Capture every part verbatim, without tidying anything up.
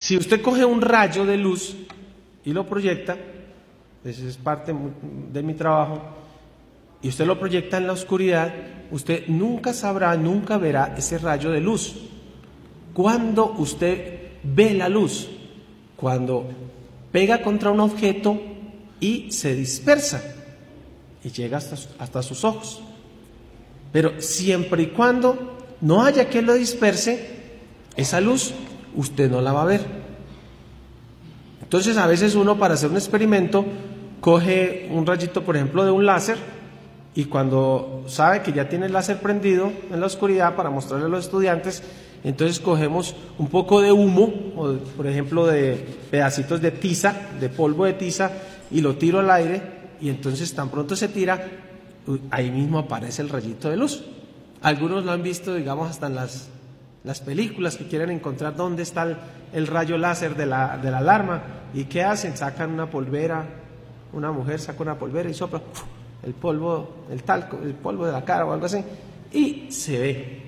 Si usted coge un rayo de luz y lo proyecta, esa es parte de mi trabajo, y usted lo proyecta en la oscuridad, usted nunca sabrá, nunca verá ese rayo de luz. Cuando usted ve la luz, cuando pega contra un objeto y se dispersa y llega hasta, hasta sus ojos. Pero siempre y cuando no haya que lo disperse, esa luz usted no la va a ver. Entonces a veces uno, para hacer un experimento, coge un rayito, por ejemplo, de un láser, y cuando sabe que ya tiene el láser prendido en la oscuridad para mostrarle a los estudiantes, entonces cogemos un poco de humo, o por ejemplo de pedacitos de tiza, de polvo de tiza, y lo tiro al aire, y entonces tan pronto se tira, ahí mismo aparece el rayito de luz. Algunos lo han visto, digamos, hasta en las, las películas, que quieren encontrar dónde está el, el rayo láser de la, de la alarma. ¿Y qué hacen? Sacan una polvera, una mujer saca una polvera y sopla el polvo, el talco, el polvo de la cara o algo así, y se ve.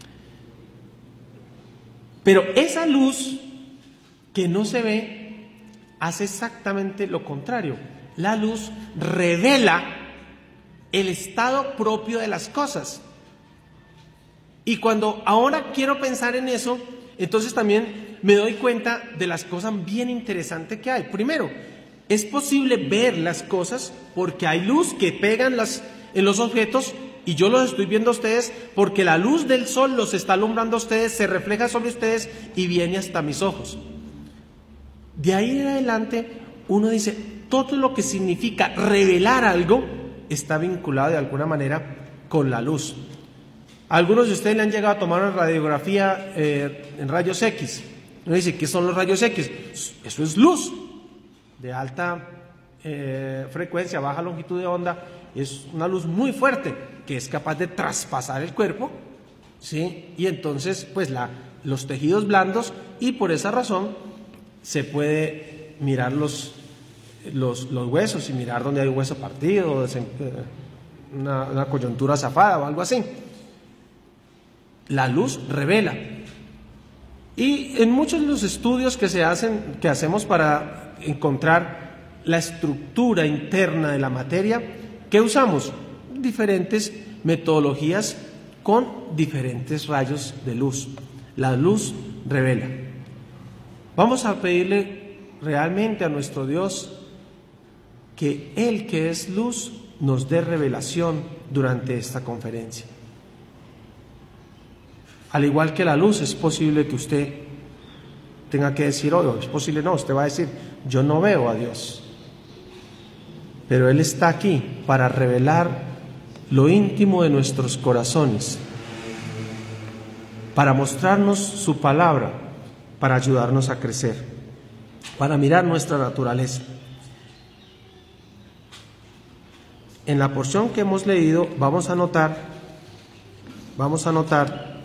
Pero esa luz que no se ve hace exactamente lo contrario. La luz revela el estado propio de las cosas. Y cuando ahora quiero pensar en eso, entonces también me doy cuenta de las cosas bien interesantes que hay. Primero, es posible ver las cosas porque hay luz que pegan las, en los objetos, y yo los estoy viendo a ustedes porque la luz del sol los está alumbrando a ustedes, se refleja sobre ustedes y viene hasta mis ojos. De ahí en adelante uno dice, todo lo que significa revelar algo está vinculado de alguna manera con la luz. Algunos de ustedes le han llegado a tomar una radiografía eh, en rayos X. Uno dice, ¿qué son los rayos X? Eso es luz de alta eh, frecuencia, baja longitud de onda. Es una luz muy fuerte que es capaz de traspasar el cuerpo, ¿sí? Y entonces pues la, los tejidos blandos, y por esa razón se puede mirar los, los, los huesos y mirar dónde hay un hueso partido, una, una coyuntura zafada o algo así. La luz revela. Y en muchos de los estudios que se hacen, que hacemos para encontrar la estructura interna de la materia, ¿qué usamos? Diferentes metodologías con diferentes rayos de luz. La luz revela. Vamos a pedirle realmente a nuestro Dios que Él, que es luz, nos dé revelación durante esta conferencia. Al igual que la luz, es posible que usted tenga que decir, oh, es posible, no, usted va a decir, yo no veo a Dios. Pero Él está aquí para revelar lo íntimo de nuestros corazones, para mostrarnos su palabra, para ayudarnos a crecer, para mirar nuestra naturaleza. En la porción que hemos leído vamos a notar, vamos a notar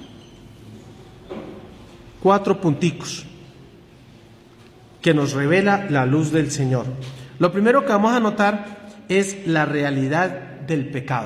cuatro punticos que nos revela la luz del Señor. Lo primero que vamos a notar es la realidad del pecado.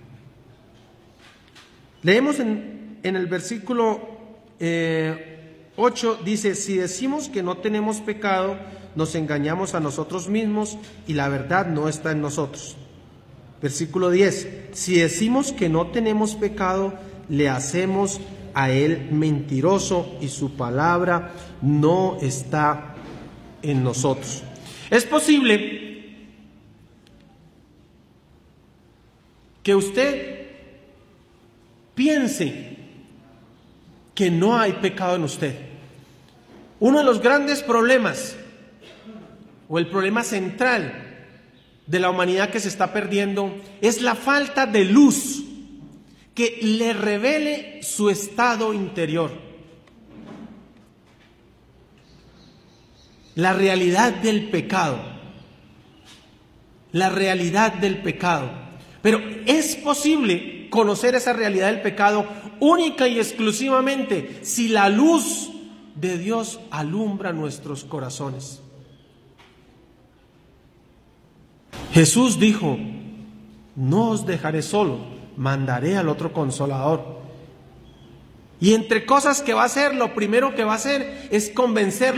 Leemos en, en el versículo eh, ocho, dice, si decimos que no tenemos pecado, nos engañamos a nosotros mismos y la verdad no está en nosotros. Versículo diez, si decimos que no tenemos pecado, le hacemos a Él mentiroso y su palabra no está en nosotros. Es posible que usted piense que no hay pecado en usted. Uno de los grandes problemas, o el problema central de la humanidad que se está perdiendo, es la falta de luz que le revele su estado interior, la realidad del pecado, la realidad del pecado. Pero es posible conocer esa realidad del pecado única y exclusivamente si la luz de Dios alumbra nuestros corazones. Jesús dijo, no os dejaré solo, mandaré al otro Consolador. Y entre cosas que va a hacer, lo primero que va a hacer es convencer